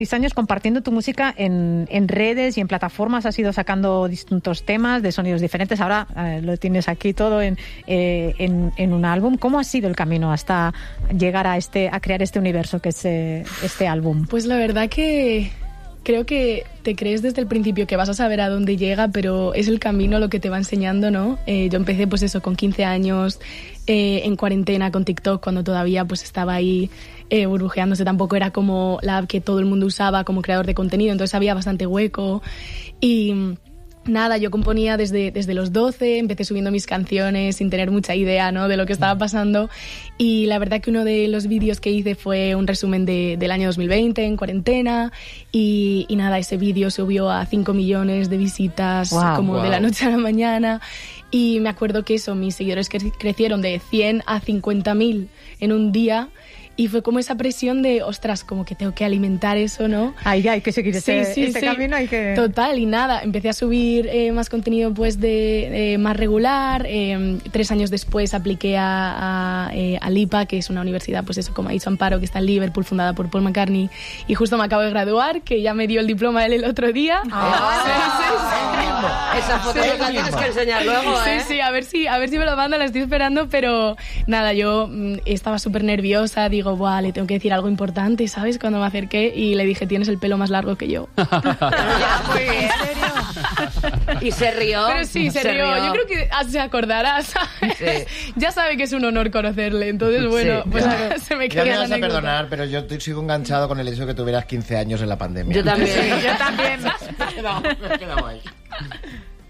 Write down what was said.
6 años compartiendo tu música en redes y en plataformas, has ido sacando distintos temas de sonidos diferentes, ahora lo tienes aquí todo en un álbum. ¿Cómo ha sido el camino hasta llegar a crear este universo que es este álbum? Pues la verdad que creo que te crees desde el principio que vas a saber a dónde llega, pero es el camino lo que te va enseñando, ¿no? Yo empecé pues eso con 15 años, en cuarentena con TikTok, cuando todavía pues estaba ahí burbujeándose. Tampoco era como la app que todo el mundo usaba como creador de contenido, entonces había bastante hueco y nada, yo componía desde los 12, empecé subiendo mis canciones sin tener mucha idea, ¿no?, de lo que estaba pasando, y la verdad que uno de los vídeos que hice fue un resumen del año 2020 en cuarentena y nada, ese vídeo subió a 5 millones de visitas de la noche a la mañana, y me acuerdo que mis seguidores crecieron de 100 a 50.000 en un día. Y fue como esa presión de, ostras, como que tengo que alimentar eso, ¿no? Hay que seguir este camino, hay que... Total, y nada, empecé a subir más contenido pues de más regular. 3 años después apliqué a LIPA, que es una universidad, pues eso, como ha dicho Amparo, que está en Liverpool, fundada por Paul McCartney. Y justo me acabo de graduar, que ya me dio el diploma él el otro día. Esa foto la tienes que enseñar luego, ¿eh? Sí, a ver si me lo manda, la estoy esperando, pero nada, yo estaba súper nerviosa, digo, le tengo que decir algo importante, ¿sabes? Cuando me acerqué y le dije, tienes el pelo más largo que yo. Muy bien. ¿Y se rió? Pero sí, se rió. Yo creo que se acordará, ¿sabes? Sí. Ya sabe que es un honor conocerle, entonces bueno, pues se me queda la anécdota. Ya me vas a perdonar, pero yo sigo enganchado con el hecho de que tuvieras 15 años en la pandemia. Yo también. Sí, yo también. Me he quedado ahí.